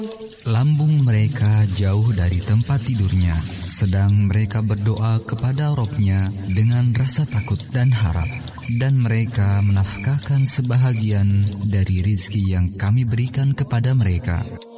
Lambung mereka jauh dari tempat tidurnya, sedang mereka berdoa kepada Rabb-nya dengan rasa takut dan harap. Dan mereka menafkahkan sebahagian dari rizki yang kami berikan kepada mereka.